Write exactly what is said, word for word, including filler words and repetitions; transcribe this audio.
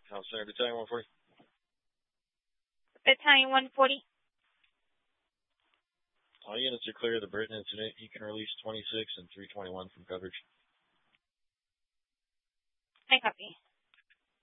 House Center, Battalion one forty. Battalion one forty. All units are clear of the Britain incident. You can release twenty-six and three twenty-one from coverage. I copy.